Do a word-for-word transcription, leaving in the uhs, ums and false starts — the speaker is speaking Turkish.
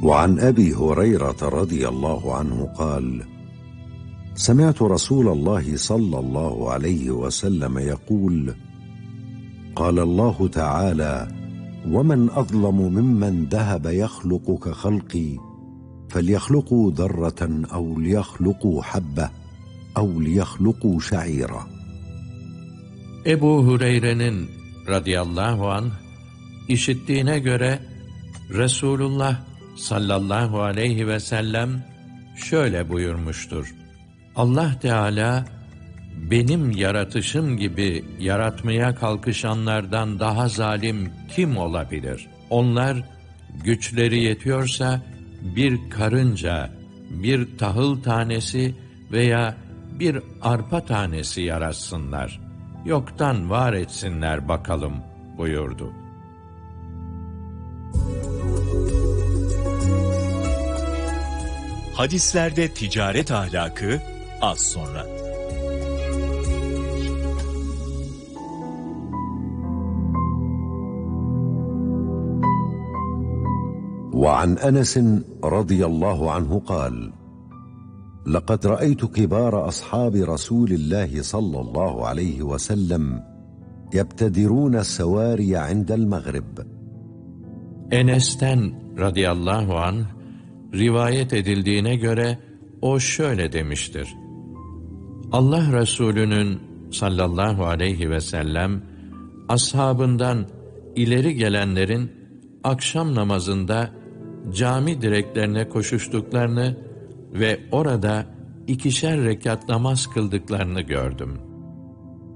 وعن أبي هريرة رضي الله عنه قال: سمعت رسول الله صلى الله عليه وسلم يقول: قال الله تعالى: ومن أظلم ممن ذهب يخلق كخلقي فليخلقوا ذرة أو ليخلقوا حبة أو ليخلقوا شعيرة. Ebu Hureyre'nin radıyallahu anh işittiğine göre Resulullah sallallahu aleyhi ve sellem şöyle buyurmuştur: Allah Teala benim yaratışım gibi yaratmaya kalkışanlardan daha zalim kim olabilir? Onlar güçleri yetiyorsa bir karınca, bir tahıl tanesi veya bir arpa tanesi yaratsınlar. Yoktan var etsinler bakalım buyurdu. Hadislerde ticaret ahlakı az sonra. وعن أنس رضي الله عنه قال: لقد رأيت كبار أصحاب رسول الله صلى الله عليه وسلم يبتدرون السواري عند المغرب. Enes'ten radıyallahu anh rivayet edildiğine göre o şöyle demiştir: Allah Resulü'nün sallallahu aleyhi ve sellem ashabından ileri gelenlerin akşam namazında cami direklerine koşuştuklarını ve orada ikişer rekat namaz kıldıklarını gördüm.